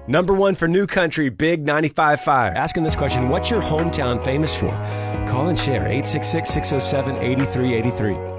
Number one for New Country, Big 95.5. Asking this question, what's your hometown famous for? Call and share, 866-607-8383.